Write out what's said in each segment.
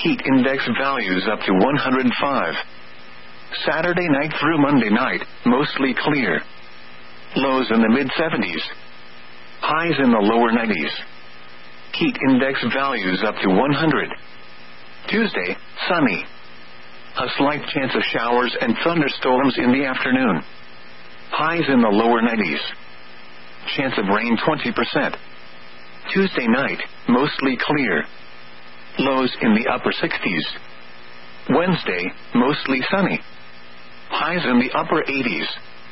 Heat index values up to 105. Saturday night through Monday night, mostly clear. Lows in the mid-70s. Highs in the lower 90s. Heat index values up to 100. Tuesday, sunny. A slight chance of showers and thunderstorms in the afternoon. Highs in the lower 90s. Chance of rain 20%. Tuesday night, mostly clear. Lows in the upper 60s. Wednesday, mostly sunny. Highs in the upper 80s.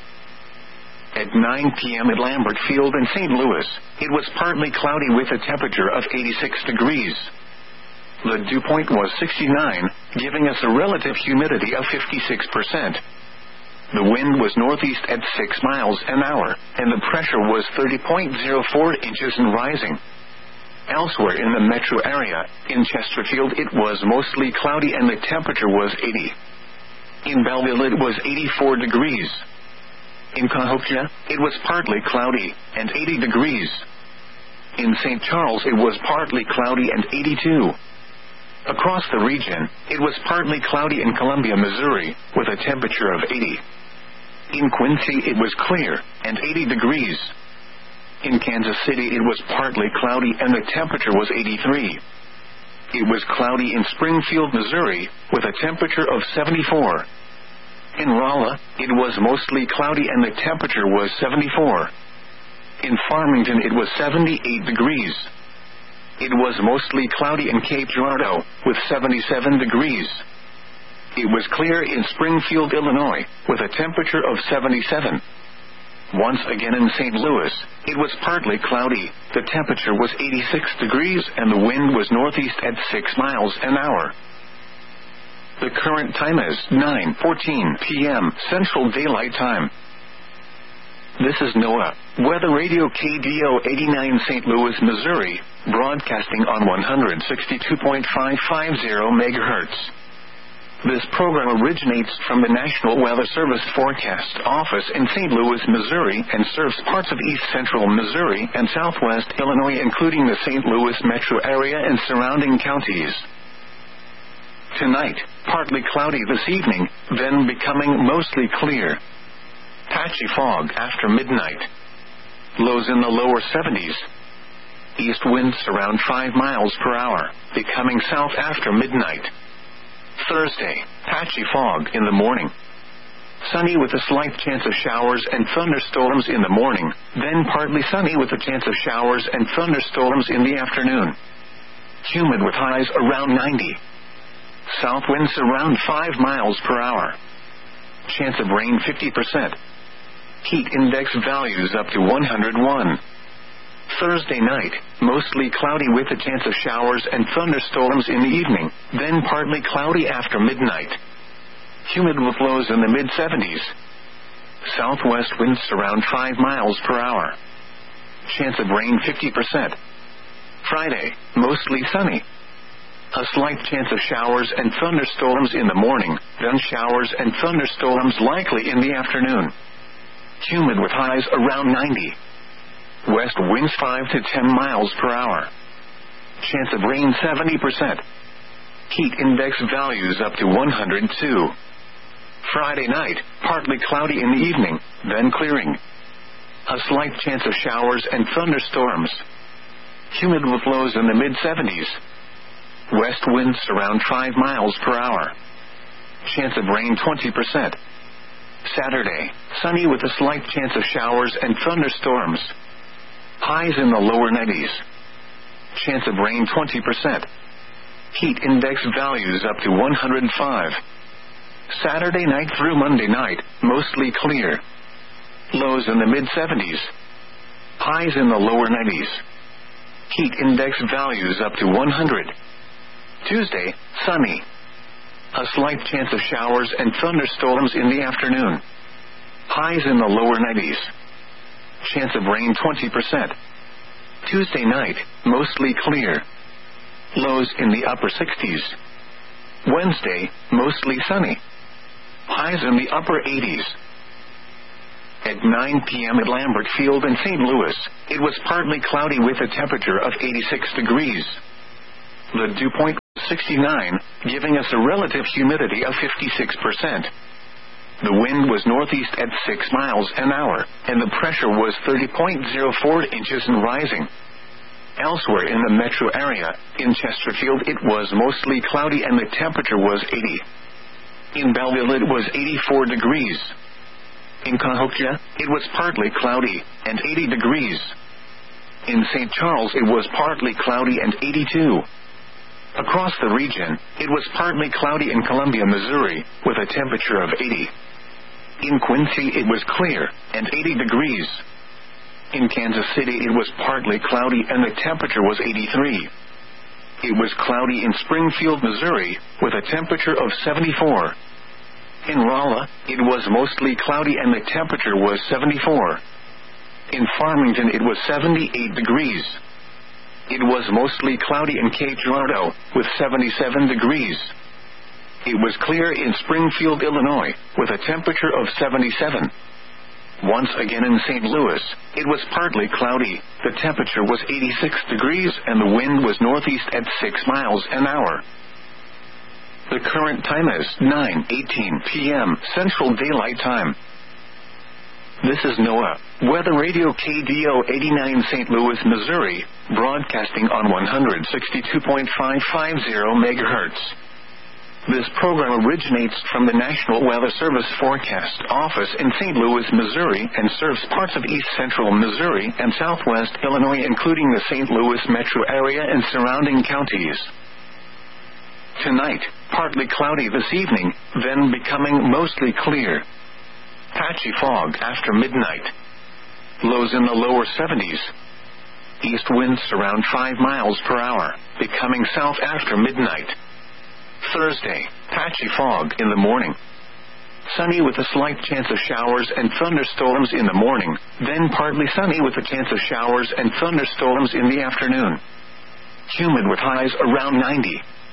At 9 p.m. at Lambert Field in St. Louis, it was partly cloudy with a temperature of 86 degrees. The dew point was 69, giving us a relative humidity of 56%. The wind was northeast at 6 miles an hour, and the pressure was 30.04 inches and rising. Elsewhere in the metro area, in Chesterfield it was mostly cloudy and the temperature was 80. In Belleville it was 84 degrees. In Cahokia, it was partly cloudy and 80 degrees. In St. Charles it was partly cloudy and 82. Across the region, it was partly cloudy in Columbia, Missouri, with a temperature of 80. In Quincy it was clear and 80 degrees. In Kansas City it was partly cloudy and the temperature was 83. It was cloudy in Springfield, Missouri, with a temperature of 74. In Rolla, it was mostly cloudy and the temperature was 74. In Farmington it was 78 degrees. It was mostly cloudy in Cape Girardeau, with 77 degrees. It was clear in Springfield, Illinois, with a temperature of 77. Once again in St. Louis, it was partly cloudy, the temperature was 86 degrees and the wind was northeast at 6 miles an hour. The current time is 9:14 p.m. Central Daylight Time. This is NOAA, Weather Radio KDO 89 St. Louis, Missouri, broadcasting on 162.550 MHz. This program originates from the National Weather Service Forecast Office in St. Louis, Missouri, and serves parts of east central Missouri and southwest Illinois, including the St. Louis metro area and surrounding counties. Tonight, partly cloudy this evening, then becoming mostly clear. Patchy fog after midnight. Lows in the lower 70s. East winds around 5 miles per hour, becoming south after midnight. Thursday, patchy fog in the morning. Sunny with a slight chance of showers and thunderstorms in the morning, then partly sunny with a chance of showers and thunderstorms in the afternoon. Humid with highs around 90. South winds around 5 miles per hour. Chance of rain 50%. Heat index values up to 101. Thursday night, mostly cloudy with a chance of showers and thunderstorms in the evening, then partly cloudy after midnight. Humid with lows in the mid-70s. Southwest winds around 5 miles per hour. Chance of rain 50%. Friday, mostly sunny. A slight chance of showers and thunderstorms in the morning, then showers and thunderstorms likely in the afternoon. Humid with highs around 90. West winds 5 to 10 miles per hour. Chance of rain 70%. Heat index values up to 102. Friday night, partly cloudy in the evening, then clearing. A slight chance of showers and thunderstorms. Humid with lows in the mid-70s. West winds around 5 miles per hour. Chance of rain 20%. Saturday, sunny with a slight chance of showers and thunderstorms. Highs in the lower 90s. Chance of rain 20%. Heat index values up to 105. Saturday night through Monday night, mostly clear. Lows in the mid-70s. Highs in the lower 90s. Heat index values up to 100. Tuesday, sunny. A slight chance of showers and thunderstorms in the afternoon. Highs in the lower 90s. Chance of rain 20%. Tuesday night, mostly clear. Lows in the upper 60s. Wednesday, mostly sunny. Highs in the upper 80s. At 9 p.m. at Lambert Field in St. Louis, it was partly cloudy with a temperature of 86 degrees. The dew point was 69, giving us a relative humidity of 56%. The wind was northeast at 6 miles an hour, and the pressure was 30.04 inches and rising. Elsewhere in the metro area, in Chesterfield it was mostly cloudy and the temperature was 80. In Belleville it was 84 degrees. In Cahokia, it was partly cloudy, and 80 degrees. In St. Charles it was partly cloudy and 82. Across the region, it was partly cloudy in Columbia, Missouri, with a temperature of 80. In Quincy it was clear, and 80 degrees. In Kansas City it was partly cloudy and the temperature was 83. It was cloudy in Springfield, Missouri, with a temperature of 74. In Rolla, it was mostly cloudy and the temperature was 74. In Farmington it was 78 degrees. It was mostly cloudy in Cape Girardeau, with 77 degrees. It was clear in Springfield, Illinois, with a temperature of 77. Once again in St. Louis, it was partly cloudy, the temperature was 86 degrees and the wind was northeast at 6 miles an hour. The current time is 9:18 p.m. Central Daylight Time. This is NOAA Weather Radio KDO 89 St. Louis, Missouri, broadcasting on 162.550 MHz. This program originates from the National Weather Service Forecast Office in St. Louis, Missouri, and serves parts of east central Missouri and southwest Illinois, including the St. Louis metro area and surrounding counties. Tonight, partly cloudy this evening, then becoming mostly clear. Patchy fog after midnight. Lows in the lower 70s. East winds around 5 miles per hour, becoming south after midnight. Thursday, patchy fog in the morning. Sunny with a slight chance of showers and thunderstorms in the morning, then partly sunny with a chance of showers and thunderstorms in the afternoon. Humid with highs around 90.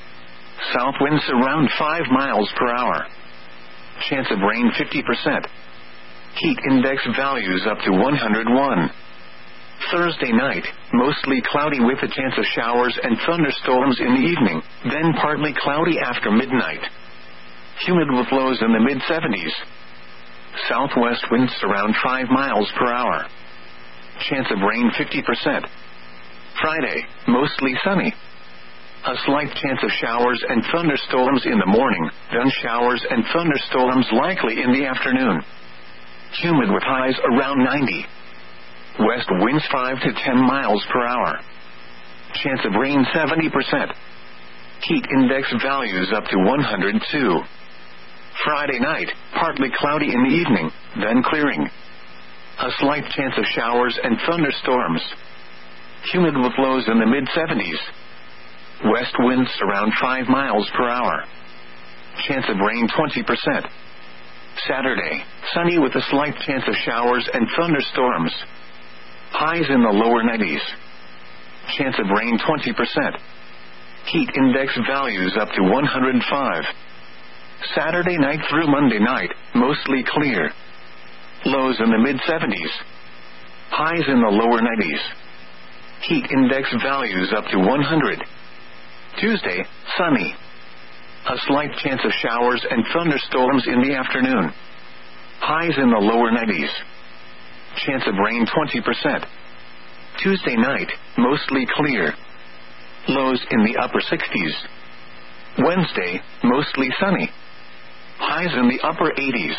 South winds around 5 miles per hour. Chance of rain 50%. Heat index values up to 101. Thursday night, mostly cloudy with a chance of showers and thunderstorms in the evening, then partly cloudy after midnight. Humid with lows in the mid-70s. Southwest winds around 5 miles per hour. Chance of rain 50%. Friday, mostly sunny. A slight chance of showers and thunderstorms in the morning, then showers and thunderstorms likely in the afternoon. Humid with highs around 90. West winds 5 to 10 miles per hour. Chance of rain 70%. Heat index values up to 102. Friday night, partly cloudy in the evening, then clearing. A slight chance of showers and thunderstorms. Humid with lows in the mid-70s. West winds around 5 miles per hour. Chance of rain 20%. Saturday, sunny with a slight chance of showers and thunderstorms. Highs in the lower 90s. Chance of rain 20%. Heat index values up to 105. Saturday night through Monday night, mostly clear. Lows in the mid-70s. Highs in the lower 90s. Heat index values up to 100. Tuesday, sunny. A slight chance of showers and thunderstorms in the afternoon. Highs in the lower 90s. Chance of rain 20%. Tuesday night, mostly clear. Lows in the upper 60s. Wednesday, mostly sunny. Highs in the upper 80s.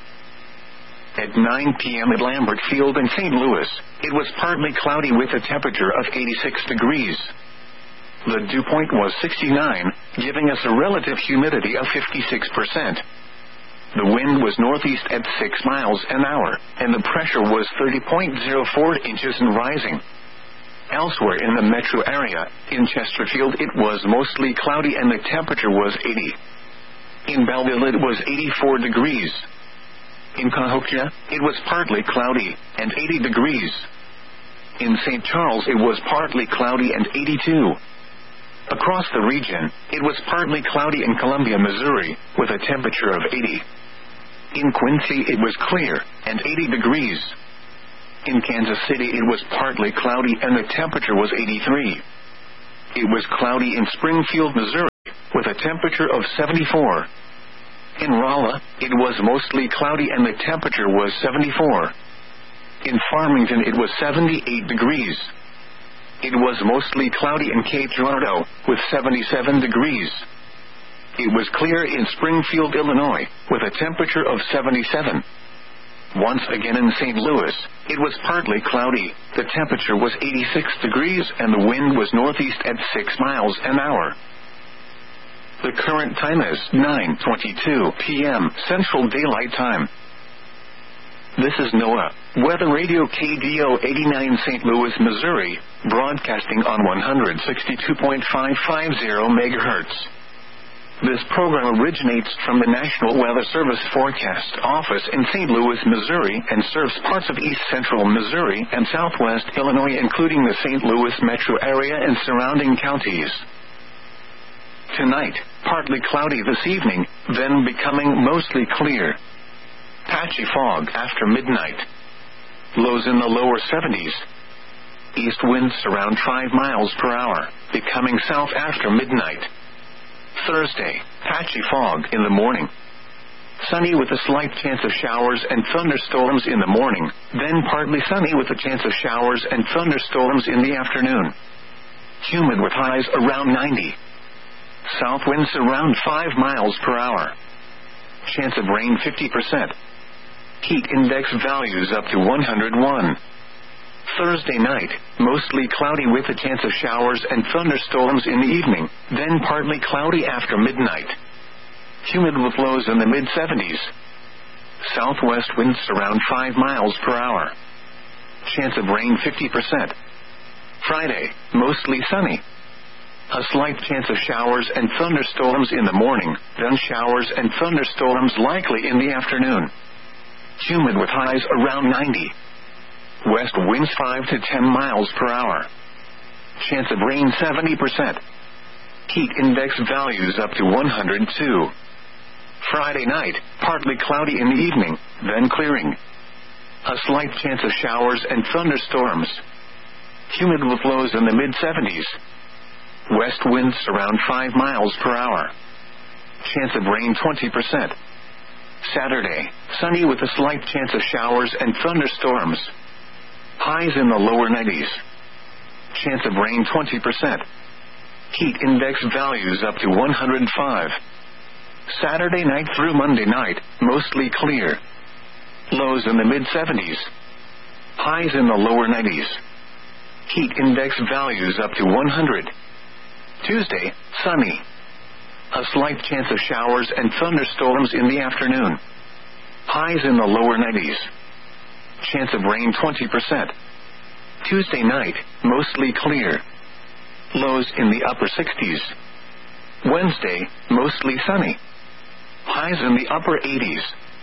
At 9 p.m. at Lambert Field in St. Louis, it was partly cloudy with a temperature of 86 degrees. The dew point was 69, giving us a relative humidity of 56%. The wind was northeast at 6 miles an hour, and the pressure was 30.04 inches and rising. Elsewhere in the metro area, in Chesterfield it was mostly cloudy and the temperature was 80. In Belleville it was 84 degrees. In Cahokia, it was partly cloudy, and 80 degrees. In St. Charles it was partly cloudy and 82. Across the region, it was partly cloudy in Columbia, Missouri, with a temperature of 80. In Quincy it was clear, and 80 degrees. In Kansas City it was partly cloudy and the temperature was 83. It was cloudy in Springfield, Missouri, with a temperature of 74. In Rolla, it was mostly cloudy and the temperature was 74. In Farmington, it was 78 degrees. It was mostly cloudy in Cape Girardeau, with 77 degrees. It was clear in Springfield, Illinois, with a temperature of 77. Once again in St. Louis, it was partly cloudy, the temperature was 86 degrees and the wind was northeast at 6 miles an hour. The current time is 9:22 p.m. Central Daylight Time. This is NOAA Weather Radio KDO 89 St. Louis, Missouri, broadcasting on 162.550 MHz. This program originates from the National Weather Service Forecast Office in St. Louis, Missouri, and serves parts of east central Missouri and southwest Illinois, including the St. Louis metro area and surrounding counties. Tonight, partly cloudy this evening, then becoming mostly clear. Patchy fog after midnight. Lows in the lower 70s. East winds around 5 miles per hour, becoming south after midnight. Thursday, patchy fog in the morning. Sunny with a slight chance of showers and thunderstorms in the morning, then partly sunny with a chance of showers and thunderstorms in the afternoon. Humid with highs around 90. South winds around 5 miles per hour. Chance of rain 50%. Heat index values up to 101. Thursday night, mostly cloudy with a chance of showers and thunderstorms in the evening, then partly cloudy after midnight. Humid with lows in the mid-70s. Southwest winds around 5 miles per hour. Chance of rain 50%. Friday, mostly sunny. A slight chance of showers and thunderstorms in the morning, then showers and thunderstorms likely in the afternoon. Humid with highs around 90. West winds 5 to 10 miles per hour. Chance of rain 70%. Heat index values up to 102. Friday night, partly cloudy in the evening, then clearing. A slight chance of showers and thunderstorms. Humid with lows in the mid-70s. West winds around 5 miles per hour. Chance of rain 20%. Saturday, sunny with a slight chance of showers and thunderstorms. Highs in the lower 90s. Chance of rain 20%. Heat index values up to 105. Saturday night through Monday night, mostly clear. Lows in the mid-70s. Highs in the lower 90s. Heat index values up to 100. Tuesday, sunny. A slight chance of showers and thunderstorms in the afternoon. Highs in the lower 90s. Chance of rain 20%. Tuesday night, mostly clear. Lows in the upper 60s. Wednesday, mostly sunny. Highs in the upper 80s.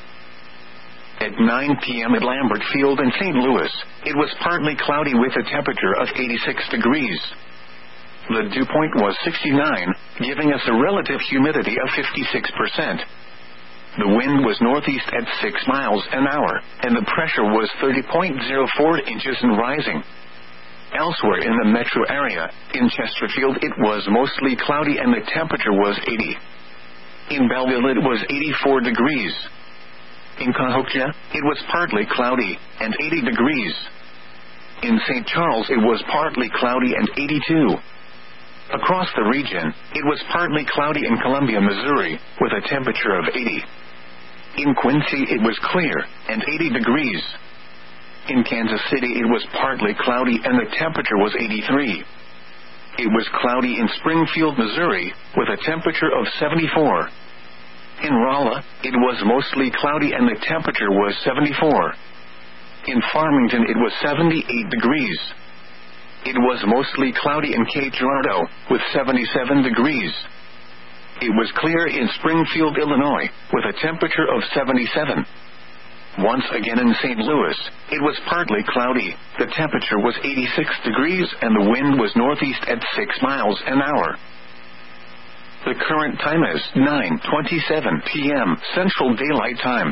At 9 p.m. at Lambert Field in St. Louis, it was partly cloudy with a temperature of 86 degrees. The dew point was 69, giving us a relative humidity of 56%. The wind was northeast at 6 miles an hour, and the pressure was 30.04 inches and rising. Elsewhere in the metro area, in Chesterfield it was mostly cloudy and the temperature was 80. In Belleville it was 84 degrees. In Cahokia, it was partly cloudy, and 80 degrees. In St. Charles it was partly cloudy and 82. Across the region, it was partly cloudy in Columbia, Missouri, with a temperature of 80. In Quincy it was clear, and 80 degrees. In Kansas City it was partly cloudy and the temperature was 83. It was cloudy in Springfield, Missouri, with a temperature of 74. In Rolla, it was mostly cloudy and the temperature was 74. In Farmington it was 78 degrees. It was mostly cloudy in Cape Girardeau, with 77 degrees. It was clear in Springfield, Illinois, with a temperature of 77. Once again in St. Louis, it was partly cloudy, the temperature was 86 degrees and the wind was northeast at 6 miles an hour. The current time is 9:27 p.m. Central Daylight Time.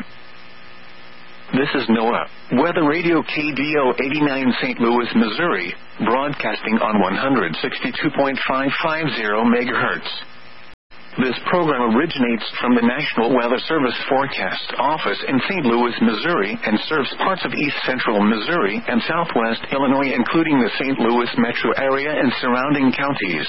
This is NOAA Weather Radio KDO 89 St. Louis, Missouri, broadcasting on 162.550 MHz. This program originates from the National Weather Service Forecast Office in St. Louis, Missouri, and serves parts of east central Missouri and southwest Illinois, including the St. Louis metro area and surrounding counties.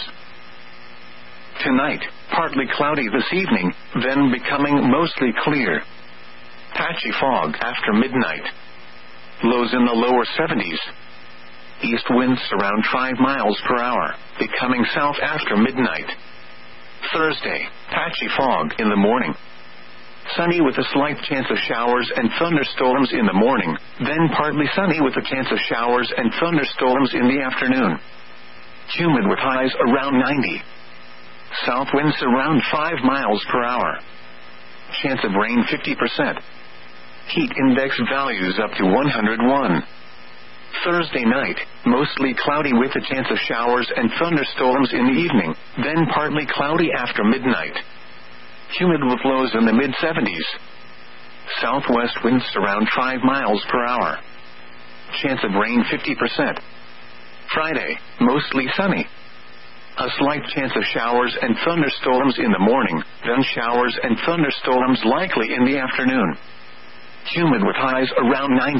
Tonight, partly cloudy this evening, then becoming mostly clear. Patchy fog after midnight. Lows in the lower 70s. East winds around 5 miles per hour, becoming south after midnight. Thursday, patchy fog in the morning. Sunny with a slight chance of showers and thunderstorms in the morning, then partly sunny with a chance of showers and thunderstorms in the afternoon. Humid with highs around 90. South winds around 5 miles per hour. Chance of rain 50%. Heat index values up to 101. Thursday night, mostly cloudy with a chance of showers and thunderstorms in the evening, then partly cloudy after midnight. Humid with lows in the mid-70s. Southwest winds around 5 miles per hour. Chance of rain 50%. Friday, mostly sunny. A slight chance of showers and thunderstorms in the morning, then showers and thunderstorms likely in the afternoon. Humid with highs around 90.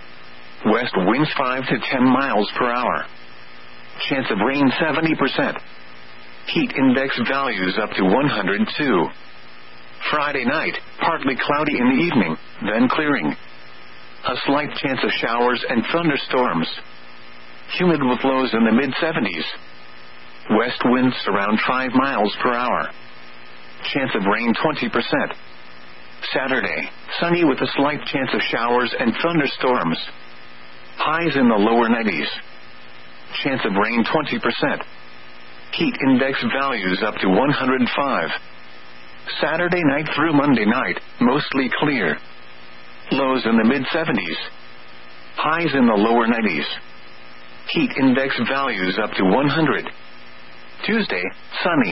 West winds 5 to 10 miles per hour. Chance of rain 70%. Heat index values up to 102. Friday night, partly cloudy in the evening, then clearing. A slight chance of showers and thunderstorms. Humid with lows in the mid-70s. West winds around 5 miles per hour. Chance of rain 20%. Saturday, sunny with a slight chance of showers and thunderstorms. Highs in the lower 90s. Chance of rain 20%. Heat index values up to 105. Saturday night through Monday night, mostly clear. Lows in the mid-70s. Highs in the lower 90s. Heat index values up to 100. Tuesday, sunny.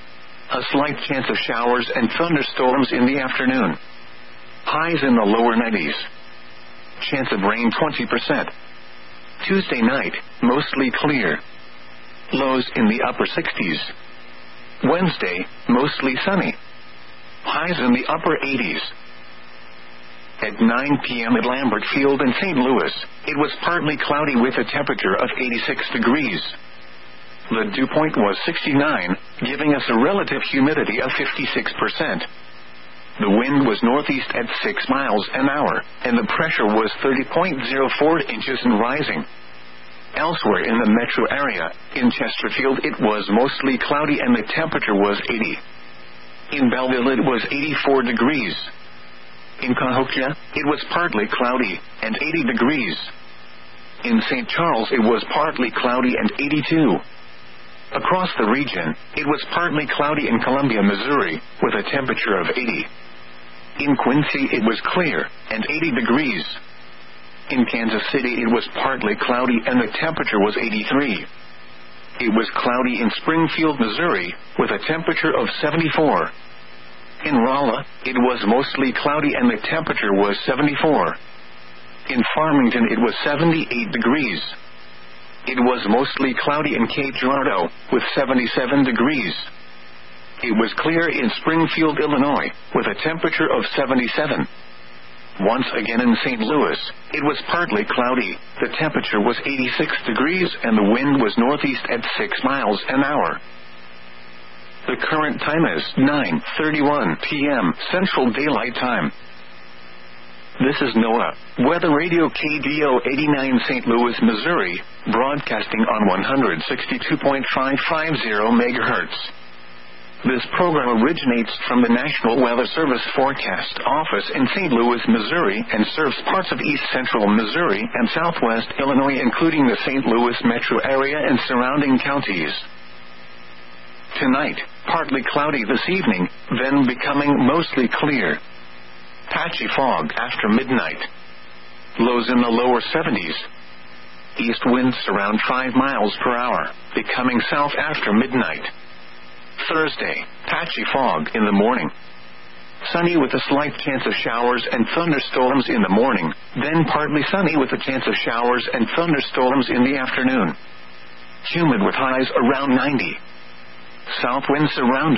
A slight chance of showers and thunderstorms in the afternoon. Highs in the lower 90s. Chance of rain 20%. Tuesday night, mostly clear. Lows in the upper 60s. Wednesday, mostly sunny. Highs in the upper 80s. At 9 p.m. at Lambert Field in St. Louis, it was partly cloudy with a temperature of 86 degrees. The dew point was 69, giving us a relative humidity of 56%. The wind was northeast at 6 miles an hour, and the pressure was 30.04 inches and rising. Elsewhere in the metro area, in Chesterfield it was mostly cloudy and the temperature was 80. In Belleville it was 84 degrees. In Cahokia, it was partly cloudy and 80 degrees. In St. Charles it was partly cloudy and 82. Across the region, it was partly cloudy in Columbia, Missouri, with a temperature of 80. In Quincy, it was clear, and 80 degrees. In Kansas City, it was partly cloudy, and the temperature was 83. It was cloudy in Springfield, Missouri, with a temperature of 74. In Rolla, it was mostly cloudy, and the temperature was 74. In Farmington, it was 78 degrees. It was mostly cloudy in Cape Girardeau, with 77 degrees. It was clear in Springfield, Illinois, with a temperature of 77. Once again in St. Louis, it was partly cloudy, the temperature was 86 degrees and the wind was northeast at 6 miles an hour. The current time is 9:31 p.m. Central Daylight Time. This is NOAA, Weather Radio KDO 89 St. Louis, Missouri, broadcasting on 162.550 MHz. This program originates from the National Weather Service Forecast Office in St. Louis, Missouri, and serves parts of east central Missouri and southwest Illinois, including the St. Louis metro area and surrounding counties. Tonight, partly cloudy this evening, then becoming mostly clear. Patchy fog after midnight. Lows in the lower 70s. East winds around 5 miles per hour, becoming south after midnight. Thursday, patchy fog in the morning. Sunny with a slight chance of showers and thunderstorms in the morning, then partly sunny with a chance of showers and thunderstorms in the afternoon. Humid with highs around 90. South winds around 5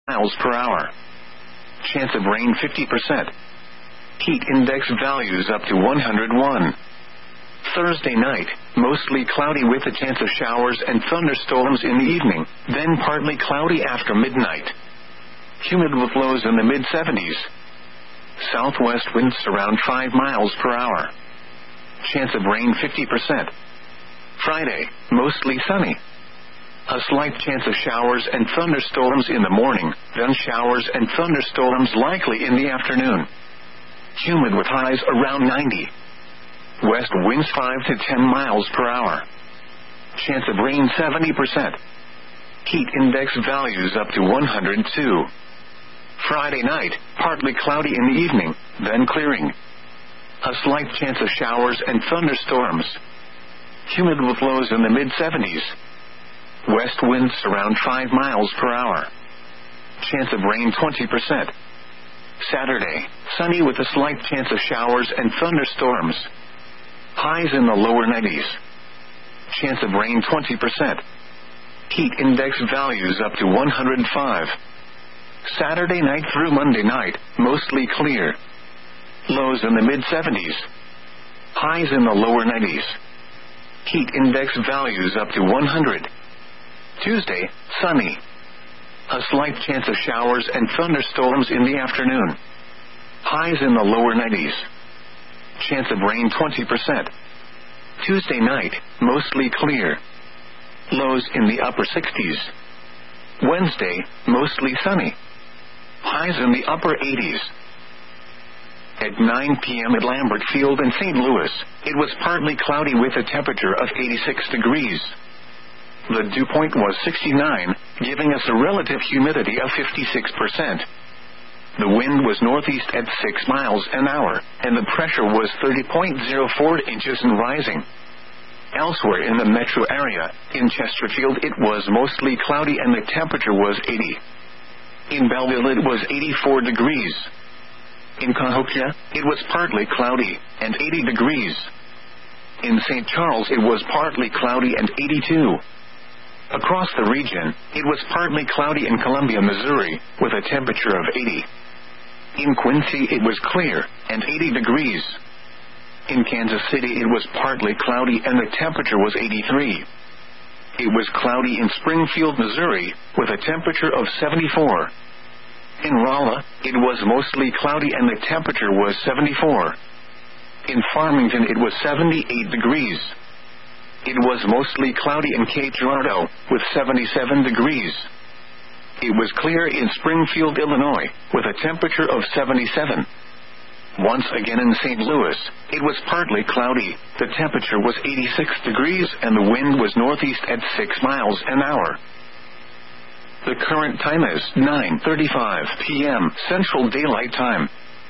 miles per hour. Chance of rain 50%. Heat index values up to 101. Thursday night, mostly cloudy with a chance of showers and thunderstorms in the evening, then partly cloudy after midnight. Humid with lows in the mid-70s. Southwest winds around 5 miles per hour. Chance of rain 50%. Friday, mostly sunny. A slight chance of showers and thunderstorms in the morning, then showers and thunderstorms likely in the afternoon. Humid with highs around 90. West winds 5 to 10 miles per hour. Chance of rain 70%. Heat index values up to 102. Friday night, partly cloudy in the evening, then clearing. A slight chance of showers and thunderstorms. Humid with lows in the mid-70s. West winds around 5 miles per hour. Chance of rain 20%. Saturday, sunny with a slight chance of showers and thunderstorms. Highs in the lower 90s. Chance of rain 20%. Heat index values up to 105. Saturday night through Monday night, mostly clear. Lows in the mid-70s. Highs in the lower 90s. Heat index values up to 100. Tuesday, sunny. A slight chance of showers and thunderstorms in the afternoon. Highs in the lower 90s. Chance of rain 20%. Tuesday night, mostly clear. Lows in the upper 60s. Wednesday, mostly sunny. Highs in the upper 80s. At 9 p.m. at Lambert Field in St. Louis, it was partly cloudy with a temperature of 86 degrees. The dew point was 69, giving us a relative humidity of 56%. The wind was northeast at 6 miles an hour, and the pressure was 30.04 inches and rising. Elsewhere in the metro area, in Chesterfield it was mostly cloudy and the temperature was 80. In Belleville it was 84 degrees. In Cahokia, it was partly cloudy, and 80 degrees. In St. Charles it was partly cloudy and 82. Across the region, it was partly cloudy in Columbia, Missouri, with a temperature of 80. In Quincy it was clear, and 80 degrees. In Kansas City it was partly cloudy and the temperature was 83. It was cloudy in Springfield, Missouri, with a temperature of 74. In Rolla, it was mostly cloudy and the temperature was 74. In Farmington it was 78 degrees. It was mostly cloudy in Cape Girardeau, with 77 degrees. It was clear in Springfield, Illinois, with a temperature of 77. Once again in St. Louis, it was partly cloudy, the temperature was 86 degrees and the wind was northeast at 6 miles an hour. The current time is 9:35 p.m. Central Daylight Time.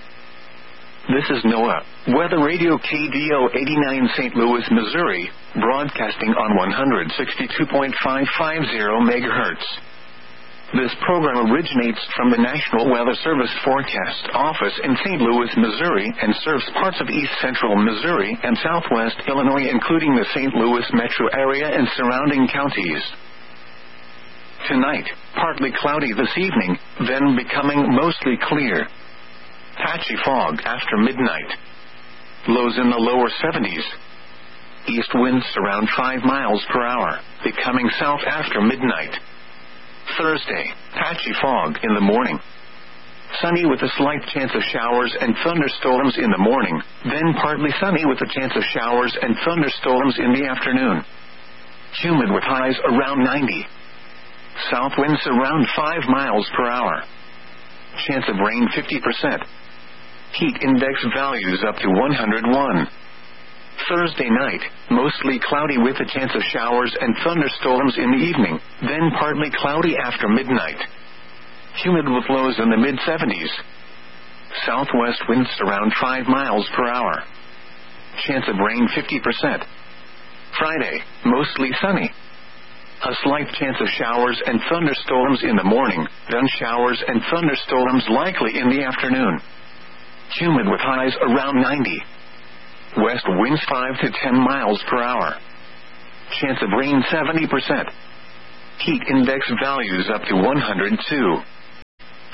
This is NOAA, Weather Radio KDO 89 St. Louis, Missouri, broadcasting on 162.550 MHz. This program originates from the National Weather Service Forecast Office in St. Louis, Missouri, and serves parts of east central Missouri and southwest Illinois, including the St. Louis metro area and surrounding counties. Tonight, partly cloudy this evening, then becoming mostly clear. Patchy fog after midnight. Lows in the lower 70s. East winds around 5 miles per hour, becoming south after midnight. Thursday, patchy fog in the morning. Sunny with a slight chance of showers and thunderstorms in the morning, then partly sunny with a chance of showers and thunderstorms in the afternoon. Humid with highs around 90. South winds around 5 miles per hour. Chance of rain 50%. Heat index values up to 101. Thursday night, mostly cloudy with a chance of showers and thunderstorms in the evening, then partly cloudy after midnight. Humid with lows in the mid-70s. Southwest winds around 5 miles per hour. Chance of rain 50%. Friday, mostly sunny. A slight chance of showers and thunderstorms in the morning, then showers and thunderstorms likely in the afternoon. Humid with highs around 90. West winds 5 to 10 miles per hour. Chance of rain 70%. Heat index values up to 102.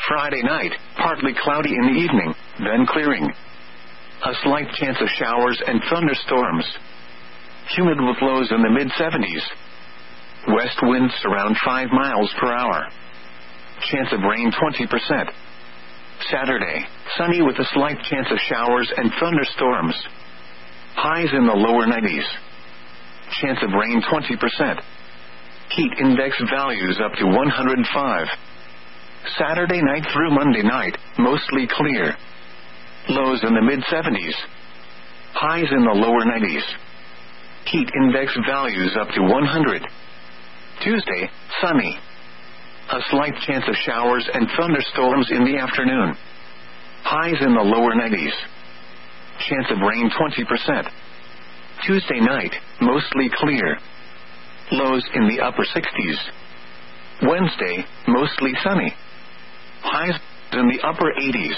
Friday night, partly cloudy in the evening, then clearing. A slight chance of showers and thunderstorms. Humid with lows in the mid-70s. West winds around 5 miles per hour. Chance of rain 20%. Saturday, sunny with a slight chance of showers and thunderstorms. Highs in the lower 90s. Chance of rain 20%. Heat index values up to 105. Saturday night through Monday night, mostly clear. Lows in the mid-70s. Highs in the lower 90s. Heat index values up to 100. Tuesday, sunny. A slight chance of showers and thunderstorms in the afternoon. Highs in the lower 90s. Chance of rain 20%. Tuesday night, mostly clear. Lows in the upper 60s. Wednesday, mostly sunny. Highs in the upper 80s.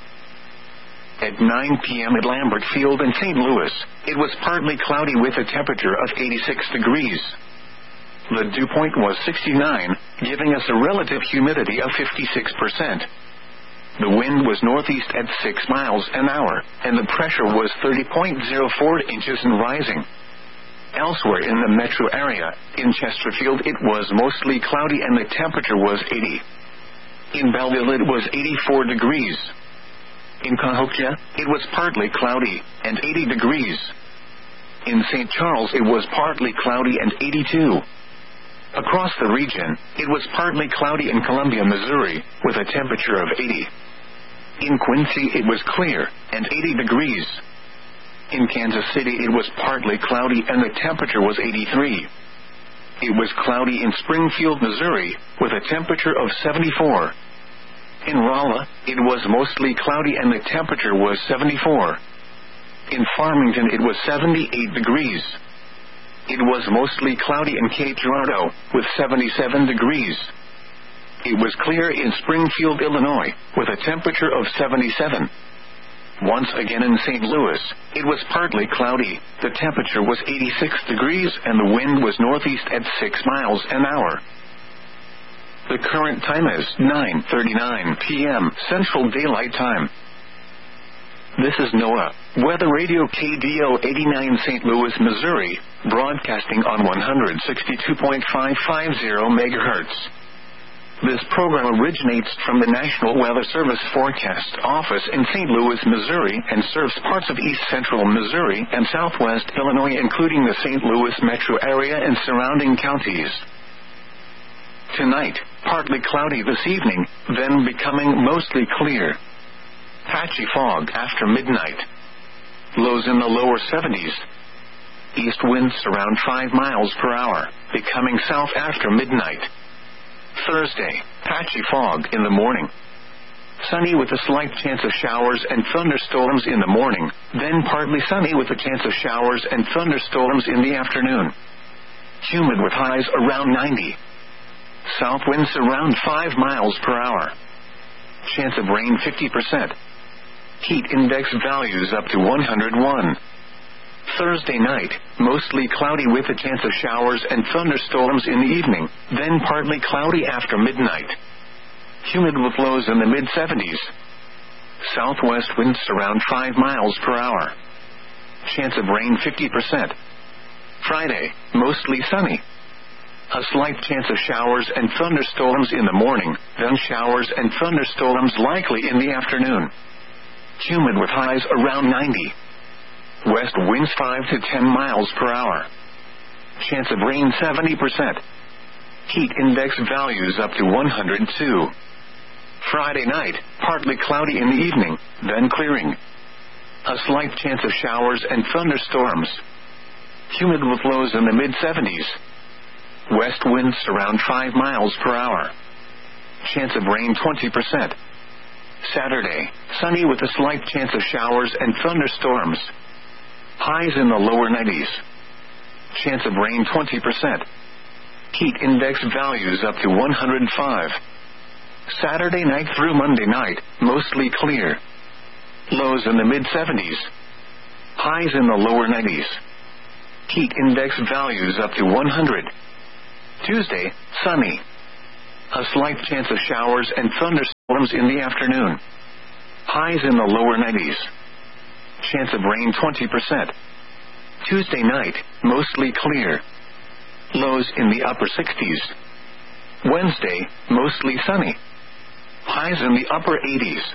At 9 p.m. at Lambert Field in St. Louis, it was partly cloudy with a temperature of 86 degrees. The dew point was 69, giving us a relative humidity of 56%. The wind was northeast at 6 miles an hour, and the pressure was 30.04 inches and rising. Elsewhere in the metro area, in Chesterfield it was mostly cloudy and the temperature was 80. In Belleville it was 84 degrees. In Cahokia, it was partly cloudy and 80 degrees. In St. Charles it was partly cloudy and 82. Across the region, it was partly cloudy in Columbia, Missouri, with a temperature of 80. In Quincy it was clear and 80 degrees. In Kansas City it was partly cloudy and the temperature was 83. It was cloudy in Springfield, Missouri, with a temperature of 74. In Rolla, it was mostly cloudy and the temperature was 74. In Farmington it was 78 degrees. It was mostly cloudy in Cape Girardeau, with 77 degrees. It was clear in Springfield, Illinois, with a temperature of 77. Once again in St. Louis, it was partly cloudy, the temperature was 86 degrees and the wind was northeast at 6 miles an hour. The current time is 9:39 p.m. Central Daylight Time. This is NOAA, Weather Radio KDO 89 St. Louis, Missouri, broadcasting on 162.550 MHz. This program originates from the National Weather Service Forecast Office in St. Louis, Missouri, and serves parts of east central Missouri and southwest Illinois, including the St. Louis metro area and surrounding counties. Tonight, partly cloudy this evening, then becoming mostly clear. Patchy fog after midnight. Lows in the lower 70s. East winds around 5 miles per hour, becoming south after midnight. Thursday, patchy fog in the morning. Sunny with a slight chance of showers and thunderstorms in the morning, then partly sunny with a chance of showers and thunderstorms in the afternoon. Humid with highs around 90. South winds around 5 miles per hour. Chance of rain 50%. Heat index values up to 101. Thursday night, mostly cloudy with a chance of showers and thunderstorms in the evening, then partly cloudy after midnight. Humid with lows in the mid-70s. Southwest winds around 5 miles per hour. Chance of rain 50%. Friday, mostly sunny. A slight chance of showers and thunderstorms in the morning, then showers and thunderstorms likely in the afternoon. Humid with highs around 90. West winds 5 to 10 miles per hour. Chance of rain 70%. Heat index values up to 102. Friday night, partly cloudy in the evening, then clearing. A slight chance of showers and thunderstorms. Humid with lows in the mid-70s. West winds around 5 miles per hour. Chance of rain 20%. Saturday, sunny with a slight chance of showers and thunderstorms. Highs in the lower 90s. Chance of rain 20%. Heat index values up to 105. Saturday night through Monday night, mostly clear. Lows in the mid-70s. Highs in the lower 90s. Heat index values up to 100. Tuesday, sunny. A slight chance of showers and thunderstorms in the afternoon. Highs in the lower 90s. Chance of rain 20%. Tuesday night, mostly clear. Lows in the upper 60s. Wednesday, mostly sunny. Highs in the upper 80s.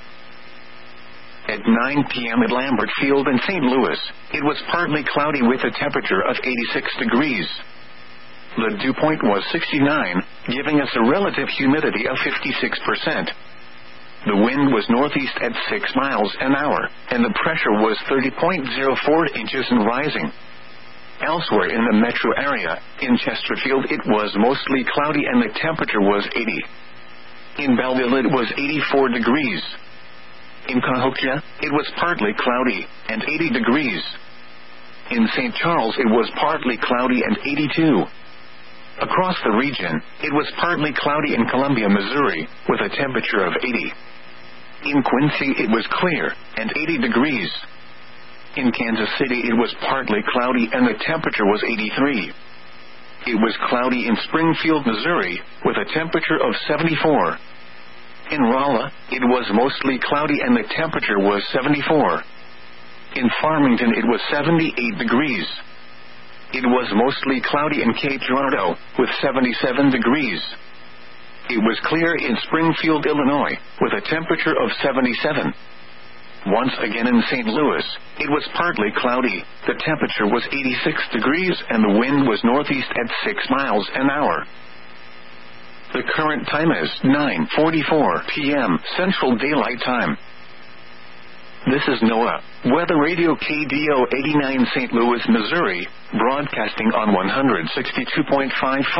At 9 p.m. at Lambert Field in St. Louis, it was partly cloudy with a temperature of 86 degrees. The dew point was 69, giving us a relative humidity of 56%. The wind was northeast at 6 miles an hour, and the pressure was 30.04 inches and rising. Elsewhere in the metro area, in Chesterfield it was mostly cloudy and the temperature was 80. In Belleville it was 84 degrees. In Cahokia, it was partly cloudy and 80 degrees. In St. Charles it was partly cloudy and 82. Across the region, it was partly cloudy in Columbia, Missouri, with a temperature of 80. In Quincy it was clear and 80 degrees. In Kansas City it was partly cloudy and the temperature was 83. It was cloudy in Springfield, Missouri, with a temperature of 74. In Rolla, it was mostly cloudy and the temperature was 74. In Farmington it was 78 degrees. It was mostly cloudy in Cape Girardeau, with 77 degrees. It was clear in Springfield, Illinois, with a temperature of 77. Once again in St. Louis, it was partly cloudy, the temperature was 86 degrees and the wind was northeast at 6 miles an hour. The current time is 9:44 p.m. Central Daylight Time. This is NOAA, Weather Radio KDO 89 St. Louis, Missouri, broadcasting on 162.550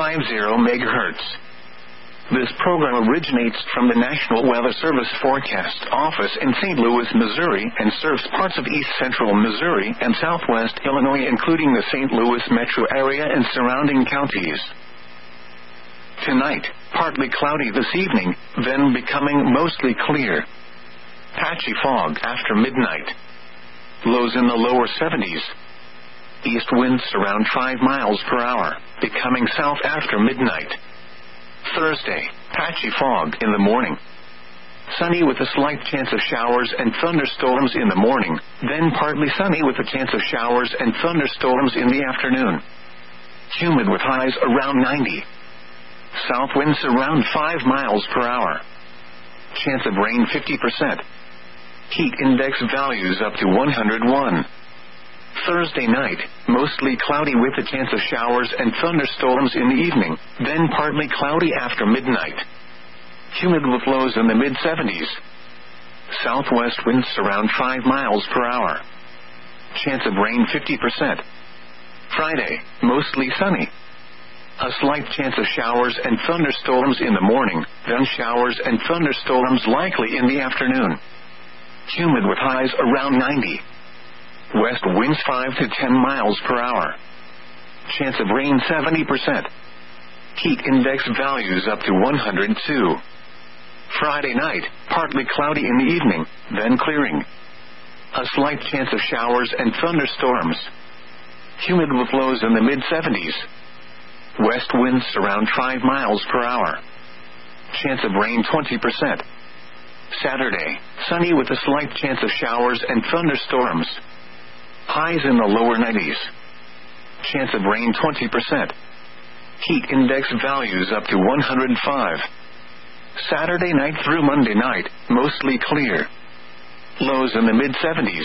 MHz. This program originates from the National Weather Service Forecast Office in St. Louis, Missouri, and serves parts of east central Missouri and southwest Illinois, including the St. Louis metro area and surrounding counties. Tonight, partly cloudy this evening, then becoming mostly clear. Patchy fog after midnight. Lows in the lower 70s. East winds around 5 miles per hour, becoming south after midnight. Thursday, patchy fog in the morning. Sunny with a slight chance of showers and thunderstorms in the morning, then partly sunny with a chance of showers and thunderstorms in the afternoon. Humid with highs around 90. South winds around 5 miles per hour. Chance of rain 50%. Heat index values up to 101. Thursday night, mostly cloudy with a chance of showers and thunderstorms in the evening, then partly cloudy after midnight. Humid with lows in the mid-70s. Southwest winds around 5 miles per hour. Chance of rain 50%. Friday, mostly sunny. A slight chance of showers and thunderstorms in the morning, then showers and thunderstorms likely in the afternoon. Humid with highs around 90. West winds 5 to 10 miles per hour. Chance of rain 70%. Heat index values up to 102. Friday night, partly cloudy in the evening, then clearing. A slight chance of showers and thunderstorms. Humid with lows in the mid-70s. West winds around 5 miles per hour. Chance of rain 20%. Saturday, sunny with a slight chance of showers and thunderstorms. Highs in the lower 90s. Chance of rain 20%. Heat index values up to 105. Saturday night through Monday night, mostly clear. Lows in the mid-70s.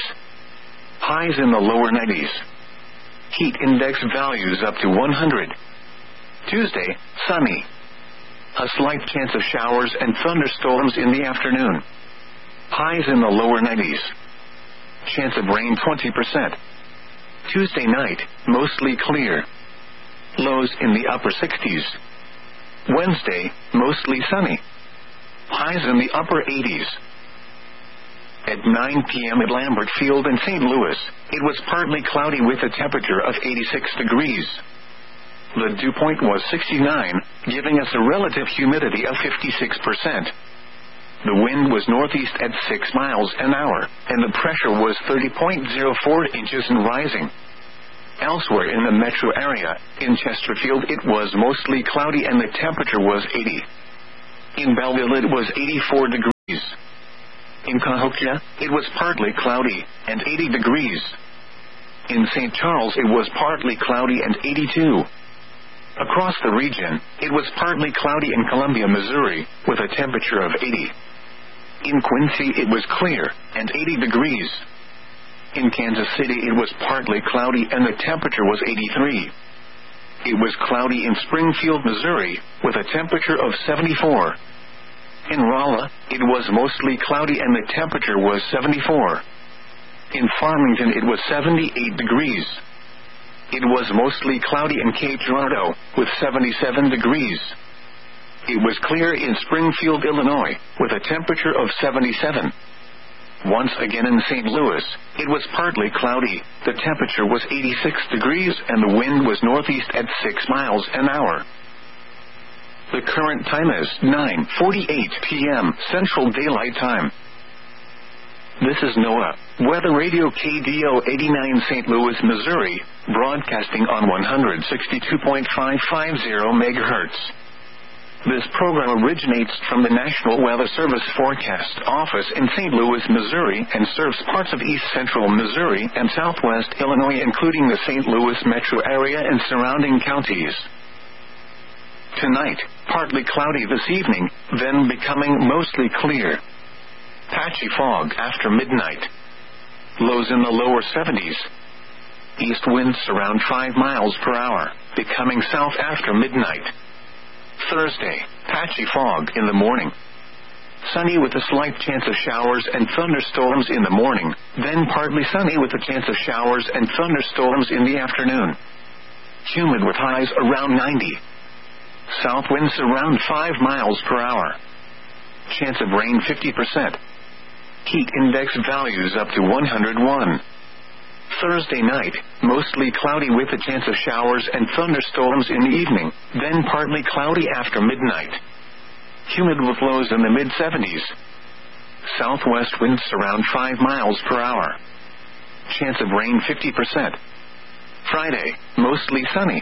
Highs in the lower 90s. Heat index values up to 100. Tuesday, sunny. A slight chance of showers and thunderstorms in the afternoon. Highs in the lower 90s. Chance of rain 20%. Tuesday night, mostly clear. Lows in the upper 60s. Wednesday, mostly sunny. Highs in the upper 80s. At 9 p.m. at Lambert Field in St. Louis, it was partly cloudy with a temperature of 86 degrees. The dew point was 69, giving us a relative humidity of 56%. The wind was northeast at 6 miles an hour, and the pressure was 30.04 inches and rising. Elsewhere in the metro area, in Chesterfield, it was mostly cloudy and the temperature was 80. In Belleville it was 84 degrees. In Cahokia, it was partly cloudy, and 80 degrees. In St. Charles it was partly cloudy and 82. Across the region, it was partly cloudy in Columbia, Missouri, with a temperature of 80. In Quincy it was clear, and 80 degrees. In Kansas City it was partly cloudy and the temperature was 83. It was cloudy in Springfield, Missouri, with a temperature of 74. In Rolla, it was mostly cloudy and the temperature was 74. In Farmington it was 78 degrees. It was mostly cloudy in Cape Girardeau, with 77 degrees. It was clear in Springfield, Illinois, with a temperature of 77. Once again in St. Louis, it was partly cloudy, the temperature was 86 degrees and the wind was northeast at 6 miles an hour. The current time is 9:48 p.m. Central Daylight Time. This is NOAA, Weather Radio KDO 89 St. Louis, Missouri, broadcasting on 162.550 MHz. This program originates from the National Weather Service Forecast Office in St. Louis, Missouri, and serves parts of east central Missouri and southwest Illinois, including the St. Louis metro area and surrounding counties. Tonight, partly cloudy this evening, then becoming mostly clear. Patchy fog after midnight. Lows in the lower 70s. East winds around 5 miles per hour, becoming south after midnight. Thursday, patchy fog in the morning. Sunny with a slight chance of showers and thunderstorms in the morning, then partly sunny with a chance of showers and thunderstorms in the afternoon. Humid with highs around 90. South winds around 5 miles per hour. Chance of rain 50%. Heat index values up to 101. Thursday night, mostly cloudy with a chance of showers and thunderstorms in the evening, then partly cloudy after midnight. Humid with lows in the mid-70s. Southwest winds around 5 miles per hour. Chance of rain 50%. Friday, mostly sunny.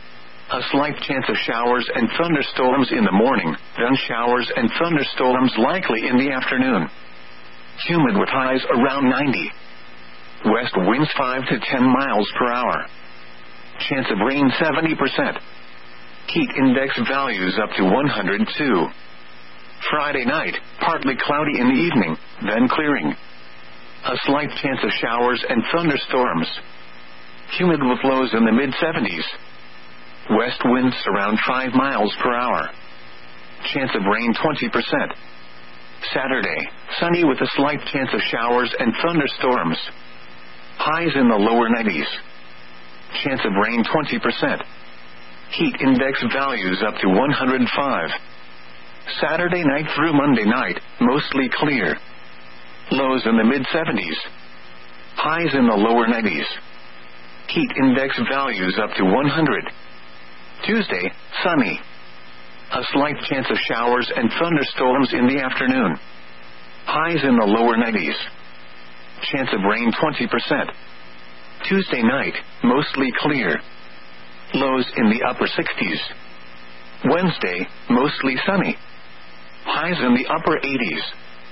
A slight chance of showers and thunderstorms in the morning, then showers and thunderstorms likely in the afternoon. Humid with highs around 90. West winds 5 to 10 miles per hour. Chance of rain 70%. Heat index values up to 102. Friday night, partly cloudy in the evening, then clearing. A slight chance of showers and thunderstorms. Humid with lows in the mid-70s. West winds around 5 miles per hour. Chance of rain 20%. Saturday, sunny with a slight chance of showers and thunderstorms. Highs in the lower 90s. Chance of rain 20%. Heat index values up to 105. Saturday night through Monday night, mostly clear. Lows in the mid-70s. Highs in the lower 90s. Heat index values up to 100. Tuesday, sunny. A slight chance of showers and thunderstorms in the afternoon. Highs in the lower 90s. Chance of rain 20%. Tuesday night, mostly clear. Lows in the upper 60s. Wednesday, mostly sunny. Highs in the upper 80s.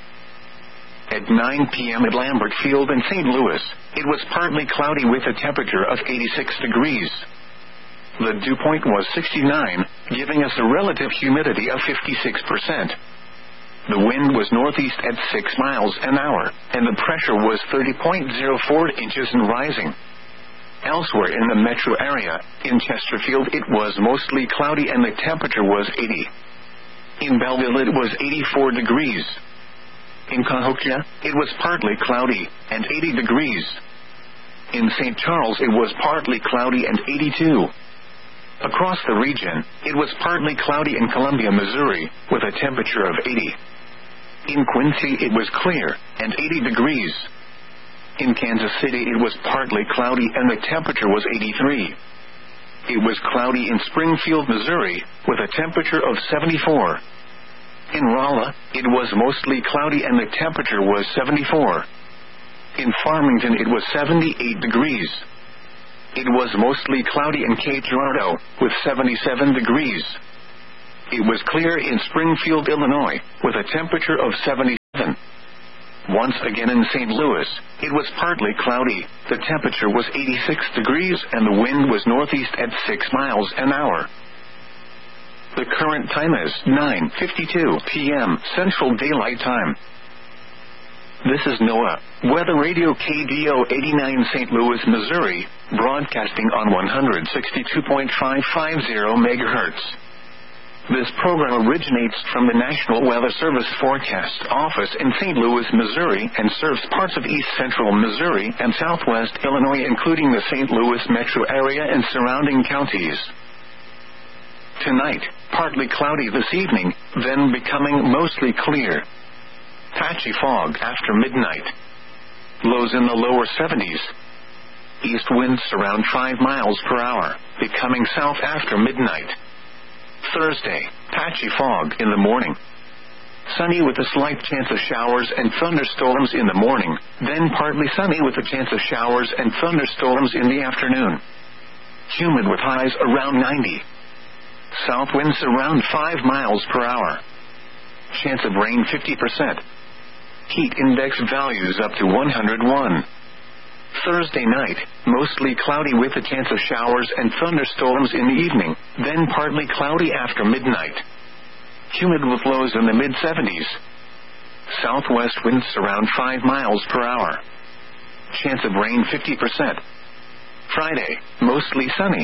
At 9 p.m. at Lambert Field in St. Louis, it was partly cloudy with a temperature of 86 degrees. The dew point was 69, giving us a relative humidity of 56%. The wind was northeast at 6 miles an hour, and the pressure was 30.04 inches and rising. Elsewhere in the metro area, in Chesterfield it was mostly cloudy and the temperature was 80. In Belleville it was 84 degrees. In Cahokia, it was partly cloudy, and 80 degrees. In St. Charles it was partly cloudy and 82. Across the region, it was partly cloudy in Columbia, Missouri, with a temperature of 80. In Quincy it was clear, and 80 degrees. In Kansas City it was partly cloudy and the temperature was 83. It was cloudy in Springfield, Missouri, with a temperature of 74. In Rolla, it was mostly cloudy and the temperature was 74. In Farmington it was 78 degrees. It was mostly cloudy in Cape Girardeau, with 77 degrees. It was clear in Springfield, Illinois, with a temperature of 77. Once again in St. Louis, it was partly cloudy. The temperature was 86 degrees and the wind was northeast at 6 miles an hour. The current time is 9:52 p.m. Central Daylight Time. This is NOAA Weather Radio KDO 89 St. Louis, Missouri, broadcasting on 162.550 MHz. This program originates from the National Weather Service Forecast Office in St. Louis, Missouri, and serves parts of east central Missouri and southwest Illinois, including the St. Louis metro area and surrounding counties. Tonight, partly cloudy this evening, then becoming mostly clear. Patchy fog after midnight. Lows in the lower 70s. East winds around 5 miles per hour, becoming south after midnight. Thursday, patchy fog in the morning. Sunny with a slight chance of showers and thunderstorms in the morning, then partly sunny with a chance of showers and thunderstorms in the afternoon. Humid with highs around 90. South winds around 5 miles per hour. Chance of rain 50%. Heat index values up to 101. Thursday night, mostly cloudy with a chance of showers and thunderstorms in the evening, then partly cloudy after midnight. Humid with lows in the mid-70s. Southwest winds around 5 miles per hour. Chance of rain 50%. Friday, mostly sunny.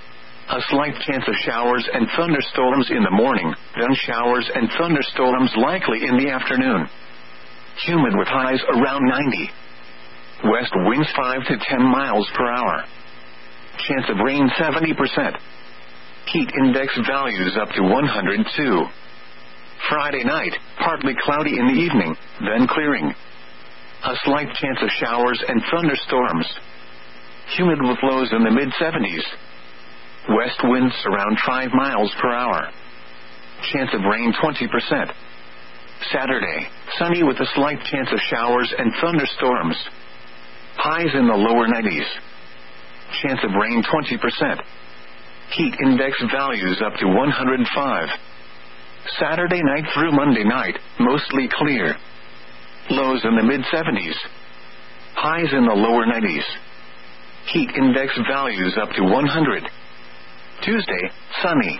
A slight chance of showers and thunderstorms in the morning, then showers and thunderstorms likely in the afternoon. Humid with highs around 90. West winds 5 to 10 miles per hour. Chance of rain 70%. Heat index values up to 102. Friday night, partly cloudy in the evening, then clearing. A slight chance of showers and thunderstorms. Humid with lows in the mid-70s. West winds around 5 miles per hour. Chance of rain 20%. Saturday, sunny with a slight chance of showers and thunderstorms. Highs in the lower 90s. Chance of rain 20%. Heat index values up to 105. Saturday night through Monday night, mostly clear. Lows in the mid-70s. Highs in the lower 90s. Heat index values up to 100. Tuesday, sunny.